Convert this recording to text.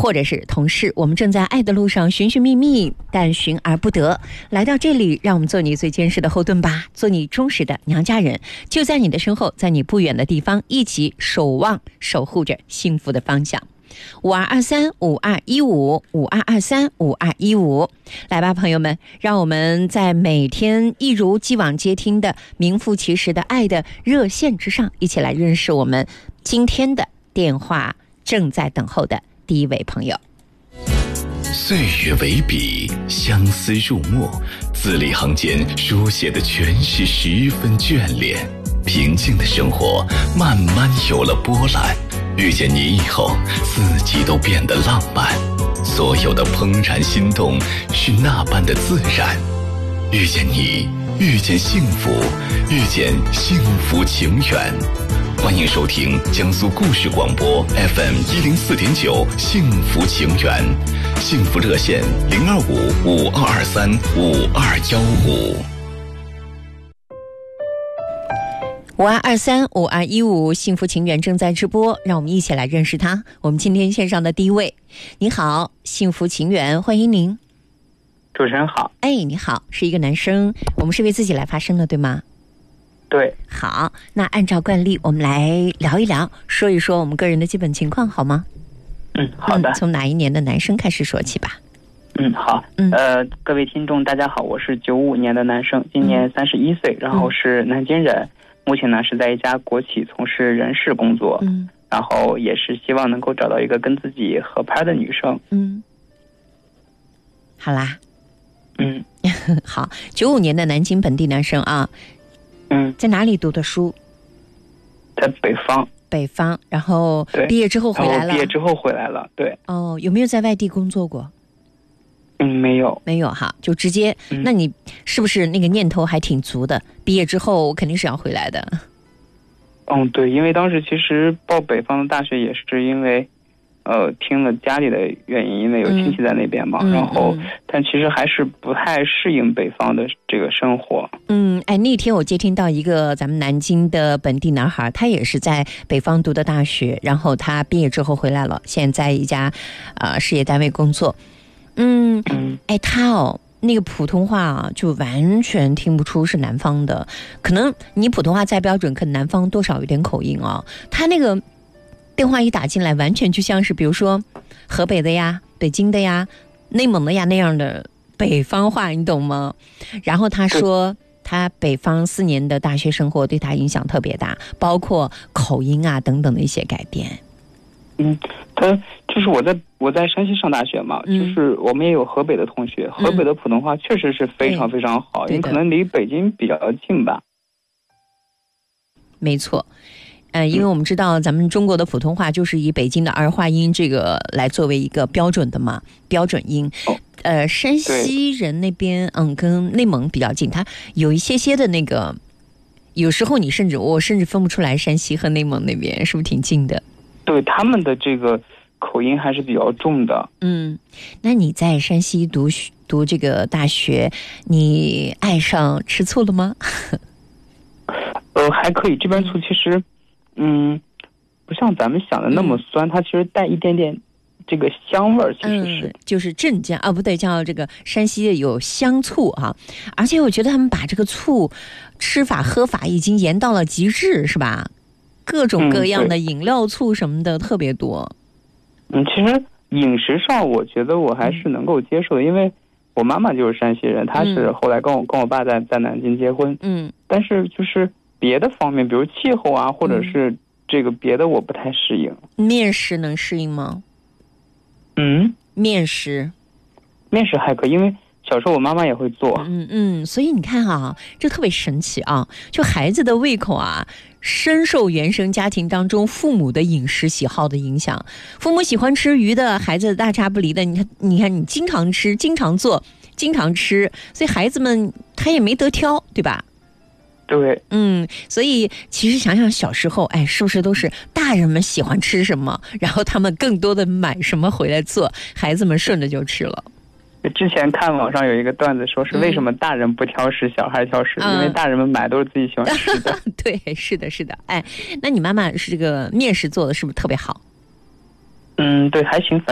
或者是同事，我们正在爱的路上寻寻觅觅，但寻而不得。来到这里，让我们做你最坚实的后盾吧，做你忠实的娘家人，就在你的身后，在你不远的地方，一起守护着幸福的方向。52235215，52235215，来吧，朋友们，让我们在每天一如既往接听的名副其实的爱的热线之上，一起来认识我们今天的电话正在等候的第一位朋友。 岁月为笔，相思入墨，字里行间书写的全是十分眷恋。平静的生活慢慢有了波澜，遇见你以后，四季都变得浪漫，所有的怦然心动是那般的自然。遇见你，遇见幸福，遇见幸福情缘。欢迎收听江苏故事广播 FM104.9幸福情缘，幸福热线02552235215。 52235215，幸福情缘正在直播，让我们一起来认识他。我们今天线上的第一位，你好，幸福情缘，欢迎您。 主持人好。 你好，是一个男生，我们是为自己来发声的，对吗？ 对。 好，那按照惯例，我们来聊一聊，说一说我们个人的基本情况，好吗？ 好的。 从哪一年的男生开始说起吧。 好。各位听众大家好，我是95年的男生，今年31岁，然后是南京人，目前呢是在一家国企从事人事工作，然后也是希望能够找到一个跟自己合拍的女生。 好啦。好，95年的南京本地男生啊。在哪里读的书？ 在北方， 然后毕业之后回来了。 毕业之后回来了，对。 有没有在外地工作过？ 没有哈，就直接。那你是不是那个念头还挺足的？毕业之后我肯定是要回来的。 对，因为当时其实报北方的大学也是因为听了家里的原因，因为有亲戚在那边嘛，然后但其实还是不太适应北方的这个生活。 那天我接听到一个咱们南京的本地男孩，他也是在北方读的大学，然后他毕业之后回来了，现在在一家事业单位工作。他那个普通话就完全听不出是南方的，可能你普通话再标准，可能南方多少有点口音他那个电话一打进来，完全就像是比如说河北的呀、北京的呀、内蒙的呀那样的北方话，你懂吗？然后他说他北方4年的大学生活对他影响特别大，包括口音等等的一些改变。 他就是我在山西上大学嘛，就是我们也有河北的同学，河北的普通话确实是非常非常好，因为可能离北京比较近吧。 没错。因为我们知道咱们中国的普通话就是以北京的儿化音这个来作为一个标准的嘛，标准音。山西人那边跟内蒙比较近，它有一些的那个，有时候我甚至分不出来山西和内蒙那边是不是挺近的。 对，他们的这个口音还是比较重的。 那你在山西读这个大学，你爱上吃醋了吗？ 还可以，这边醋其实不像咱们想的那么酸，它其实带一点点这个香味儿，其实是就是镇江不对，叫这个山西有香醋而且我觉得他们把这个醋吃法喝法已经严到了极致，是吧？各种各样的饮料醋什么的特别多。 其实饮食上我觉得我还是能够接受的，因为我妈妈就是山西人，她是后来跟我爸在南京结婚。但是就是别的方面，比如气候或者是这个别的我不太适应。 面食能适应吗？面食还可以，因为小时候我妈妈也会做。 所以你看这特别神奇就孩子的胃口深受原生家庭当中父母的饮食喜好的影响。父母喜欢吃鱼的，孩子大差不离的。你看你经常吃，经常做，经常吃，所以孩子们他也没得挑，对吧？ 对。 所以其实想想小时候，是不是都是大人们喜欢吃什么，然后他们更多的买什么回来做，孩子们顺着就吃了。 之前看网上有一个段子，说是为什么大人不挑食，小孩挑食，因为大人们买都是自己喜欢吃的。 对，是的。那你妈妈是这个面食做的是不是特别好？ 对，还行。